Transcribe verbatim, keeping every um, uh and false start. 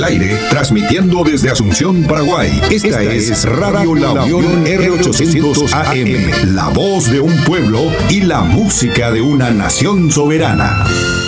Aire, transmitiendo desde Asunción, Paraguay. Esta, Esta es, es Radio La Unión R ochocientos A M, la voz de un pueblo y la música de una nación soberana.